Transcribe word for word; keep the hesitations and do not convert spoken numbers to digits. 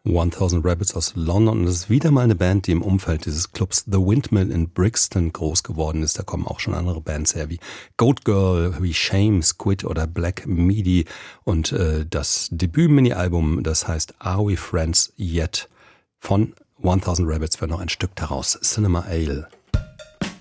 tausend Rabbits aus London und das ist wieder mal eine Band, die im Umfeld dieses Clubs The Windmill in Brixton groß geworden ist. Da kommen auch schon andere Bands her wie Goat Girl, wie Shame, Squid oder Black Midi und äh, das Debüt-Mini-Album, das heißt Are We Friends Yet? Von tausend Rabbits wird noch ein Stück daraus, Cinema Ale.